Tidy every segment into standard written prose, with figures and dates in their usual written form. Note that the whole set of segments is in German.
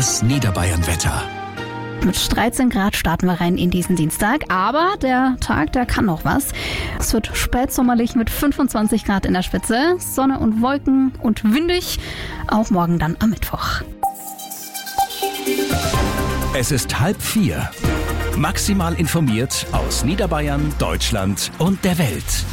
Das Niederbayern-Wetter. Mit 13 Grad starten wir rein in diesen Dienstag, aber der Tag, der kann noch was. Es wird spätsommerlich mit 25 Grad in der Spitze, Sonne und Wolken und windig, auch morgen dann am Mittwoch. Es ist 3:30. Maximal informiert aus Niederbayern, Deutschland und der Welt.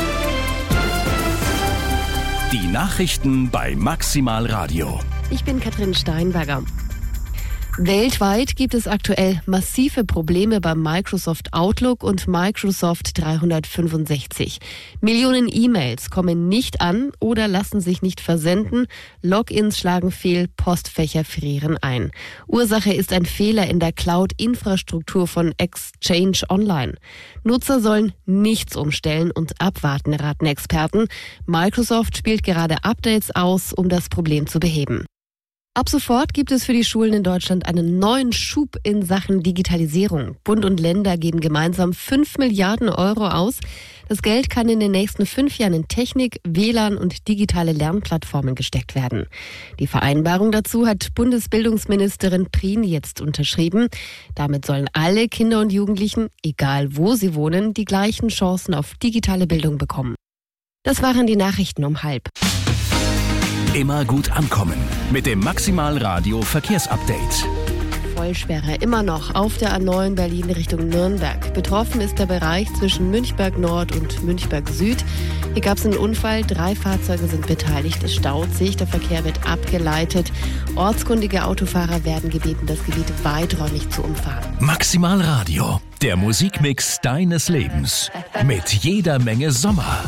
Die Nachrichten bei Maximal Radio. Ich bin Katrin Steinberger. Weltweit gibt es aktuell massive Probleme beim Microsoft Outlook und Microsoft 365. Millionen E-Mails kommen nicht an oder lassen sich nicht versenden, Logins schlagen fehl, Postfächer frieren ein. Ursache ist ein Fehler in der Cloud-Infrastruktur von Exchange Online. Nutzer sollen nichts umstellen und abwarten, raten Experten. Microsoft spielt gerade Updates aus, um das Problem zu beheben. Ab sofort gibt es für die Schulen in Deutschland einen neuen Schub in Sachen Digitalisierung. Bund und Länder geben gemeinsam 5 Milliarden Euro aus. Das Geld kann in den nächsten 5 Jahren in Technik, WLAN und digitale Lernplattformen gesteckt werden. Die Vereinbarung dazu hat Bundesbildungsministerin Prien jetzt unterschrieben. Damit sollen alle Kinder und Jugendlichen, egal wo sie wohnen, die gleichen Chancen auf digitale Bildung bekommen. Das waren die Nachrichten um 12:30. Immer gut ankommen mit dem Maximal Radio Verkehrsupdate. Vollsperre immer noch auf der A9 Berlin Richtung Nürnberg. Betroffen ist der Bereich zwischen Münchberg Nord und Münchberg Süd. Hier gab es einen Unfall, 3 Fahrzeuge sind beteiligt. Es staut sich, der Verkehr wird abgeleitet. Ortskundige Autofahrer werden gebeten, das Gebiet weiträumig zu umfahren. Maximal Radio, der Musikmix deines Lebens. Mit jeder Menge Sommer.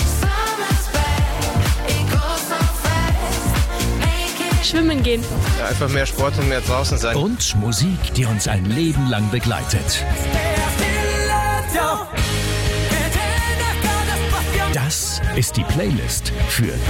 Schwimmen gehen. Ja, einfach mehr Sport und mehr draußen sein. Und Musik, die uns ein Leben lang begleitet. Das ist die Playlist für